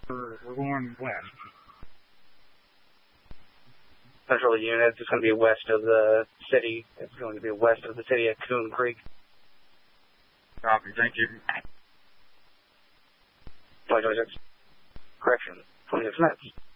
We're going west. Central units, it's going to be west of the city. It's going to be west of the city at Coon Creek. Copy, thank you. 2026. Correction, 26 minutes.